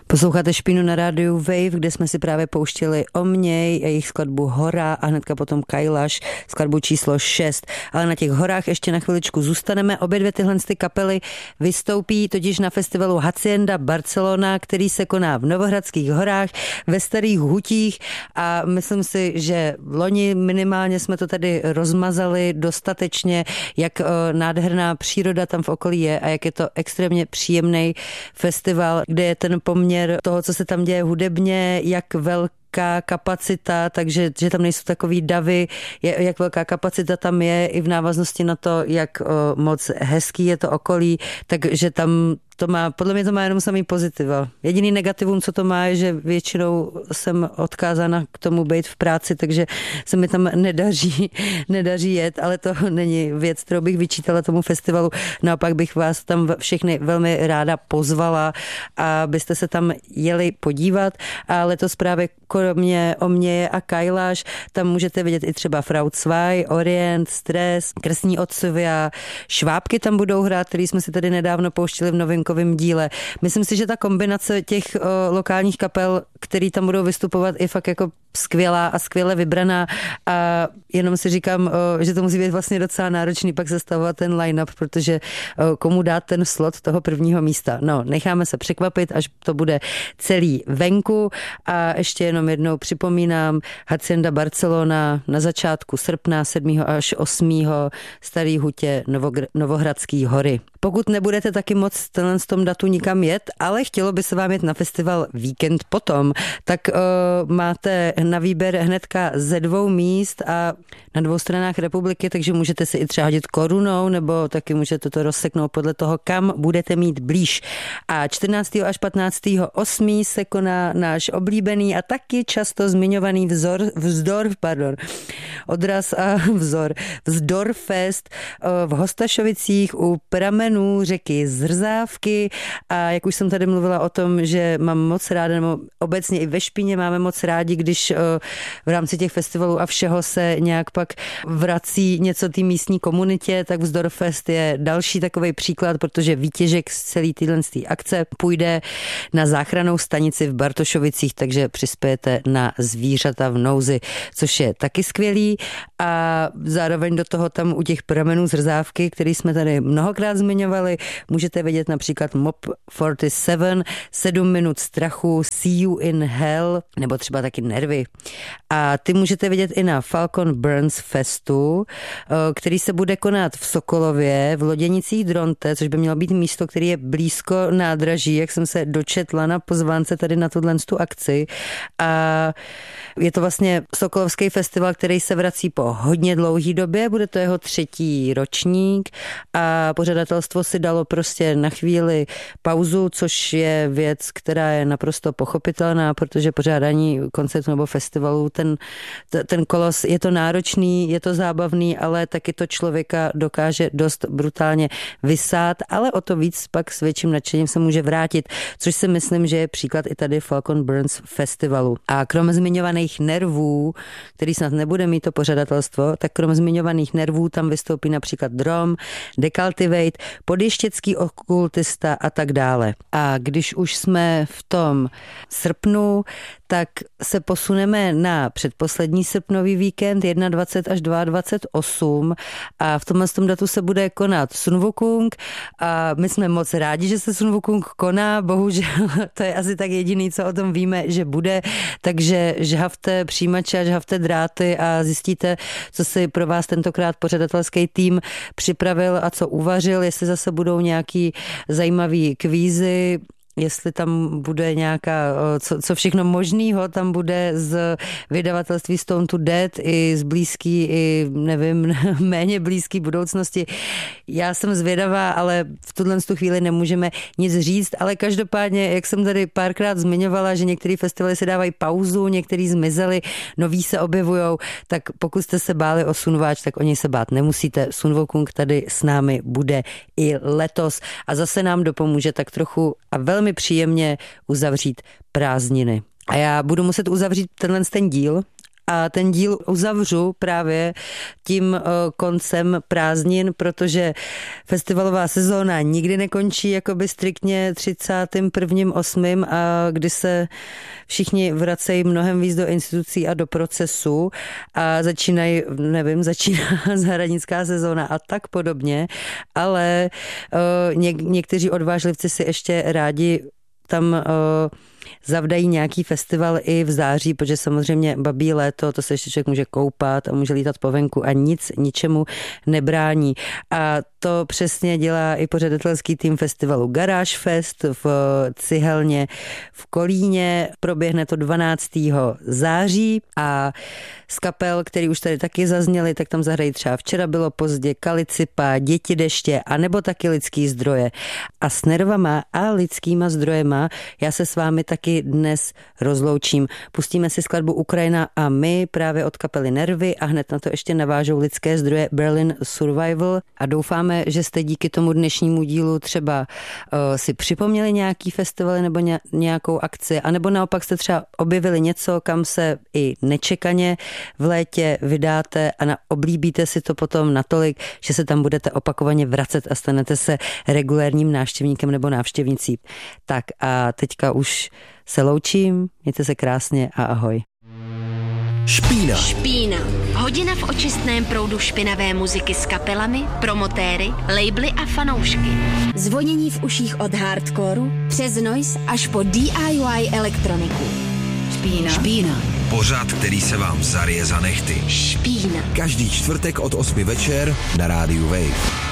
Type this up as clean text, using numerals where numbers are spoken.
Posloucháte Špínu na rádiu Wave, kde jsme si právě pouštěli Omněj a jejich skladbu Hora a hnedka potom Kailash, skladbu číslo 6. Ale na těch horách ještě na chviličku zůstaneme. Obě dvě tyhle kapely vystoupí totiž na festivalu Hacienda Barcelona, který se koná v Novohradských horách ve Starých Hutích a myslím si, že loni minimálně jsme to tady rozmazali dostatečně, jak nádherná příroda tam v okolí je a jak je to extrémně příjemný festival, kde je ten poměr toho, co se tam děje hudebně, jak velká kapacita, takže že tam nejsou takový davy, jak velká kapacita tam je i v návaznosti na to, jak moc hezký je to okolí, takže tam to má, podle mě to má jenom samý pozitiva. Jediný negativum, co to má, je, že většinou jsem odkázána k tomu být v práci, takže se mi tam nedaří jet, ale to není věc, kterou bych vyčítala tomu festivalu. Naopak bych vás tam všechny velmi ráda pozvala, abyste se tam jeli podívat. A letos právě kromě Omněje a Kailash tam můžete vidět i třeba Frau 2, Orient, Stres, Krsní otcovia, Švábky tam budou hrát, který jsme si tady nedávno pouštili v novinkovém díle. Myslím si, že ta kombinace těch lokálních kapel, který tam budou vystupovat, je fakt jako skvělá a skvěle vybraná a jenom si říkám, že to musí být vlastně docela náročný pak sestavovat ten line-up, protože komu dát ten slot toho prvního místa. No, necháme se překvapit, až to bude celý venku a ještě jenom jednou připomínám Hacienda Barcelona na začátku srpna 7. až 8. Starý Hutě Novohradský hory. Pokud nebudete taky moc v tom datu nikam jet, ale chtělo by se vám jet na festival víkend potom, tak máte na výběr hnedka ze 2 míst a na 2 stranách republiky, takže můžete si i třeba hodit korunou, nebo taky můžete to rozseknout podle toho, kam budete mít blíž. A 14. až 15. 8. se koná náš oblíbený a taky často zmiňovaný Vzdorfest v Hostašovicích u pramenů řeky Zrzávky a jak už jsem tady mluvila o tom, že mám moc ráda, nebo obecně i ve Špíně máme moc rádi, když v rámci těch festivalů a všeho se nějak pak vrací něco té místní komunitě, tak Vzdorfest je další takovej příklad, protože výtěžek z celé téhle akce půjde na záchrannou stanici v Bartošovicích, takže přispějete na zvířata v nouzi, což je taky skvělý a zároveň do toho tam u těch pramenů Zrzávky, který jsme tady mnohokrát zmiňovali, můžete vidět například Mob 47, 7 minut strachu, See You in Hell, nebo třeba taky Nervy. A ty můžete vidět i na Falcon Burns Festu, který se bude konat v Sokolově, v Loděnicích Dronte, což by mělo být místo, který je blízko nádraží, jak jsem se dočetla na pozvánce tady na tu akci. A je to vlastně Sokolovský festival, který se vrací po hodně dlouhý době, bude to jeho 3. ročník a pořadatelstvo si dalo prostě na chvíli pauzu, což je věc, která je naprosto pochopitelná, protože pořádání koncertu nebo festivalu, ten kolos, je to náročný, je to zábavný, ale taky to člověka dokáže dost brutálně vysát, ale o to víc pak s větším nadšením se může vrátit, což si myslím, že je příklad i tady Falcon Burns Festivalu. A krom zmiňovaných Nervů, který snad nebude mít to pořadatelstvo, tak krom zmiňovaných Nervů tam vystoupí například Drom, Decultivate, Podještěcký okultista a tak dále. A když už jsme v tom srpnu, tak se posuneme na předposlední srpnový víkend 21 až 22/8 a v tomhle datu se bude konat Sun Wukong a my jsme moc rádi, že se Sun Wukong koná, bohužel to je asi tak jediný, co o tom víme, že bude, takže žhavte přijímače, žhavte dráty a zjistíte, co si pro vás tentokrát pořadatelský tým připravil a co uvařil, jestli zase budou nějaký zajímavý kvízy, jestli tam bude nějaká, co všechno možného tam bude z vydavatelství Stone to Dead i z blízký, i nevím, méně blízký budoucnosti. Já jsem zvědavá, ale v tuhle chvíli nemůžeme nic říct, ale každopádně, jak jsem tady párkrát zmiňovala, že některé festivaly si dávají pauzu, některý zmizely, noví se objevujou, tak pokud jste se báli o Sunváč, tak o něj se bát nemusíte. Sun Wukong tady s námi bude i letos a zase nám dopomůže tak trochu a velmi příjemně uzavřít prázdniny. A já budu muset uzavřít ten díl A ten díl uzavřu právě tím koncem prázdnin, protože festivalová sezóna nikdy nekončí jakoby striktně 31.8. a kdy se všichni vracejí mnohem víc do institucí a do procesu a začíná zahradnická sezóna a tak podobně, ale někteří odvážlivci si ještě rádi tam zavdají nějaký festival i v září, protože samozřejmě babí léto, to se ještě člověk může koupat a může lítat po venku a nic ničemu nebrání. A to přesně dělá i pořadatelský tým festivalu Garage Fest v Cihelně v Kolíně. Proběhne to 12. září a z kapel, který už tady taky zazněly, tak tam zahrají třeba Včera bylo pozdě, Kalicipa, Děti deště a nebo taky Lidský zdroje. A s nervama a lidskýma zdrojema já se s vámi taky dnes rozloučím. Pustíme si skladbu Ukrajina a my právě od kapely Nervy a hned na to ještě navážou Lidské zdroje Berlin Survival a doufáme, že jste díky tomu dnešnímu dílu třeba si připomněli nějaký festivaly nebo nějakou akci, anebo naopak jste třeba objevili něco, kam se i nečekaně v létě vydáte a oblíbíte si to potom natolik, že se tam budete opakovaně vracet a stanete se regulérním návštěvníkem nebo návštěvnicí. Tak a teďka už se loučím, mějte se krásně a ahoj. Špína. Hodina v očistném proudu špinavé muziky s kapelami, promotéry, labely a fanoušky. Zvonění v uších od hardcoreu přes noise až po DIY elektroniku. Špína. Pořad, který se vám zaryje za nehty. Špína. Každý čtvrtek od 8 večer na rádiu Wave.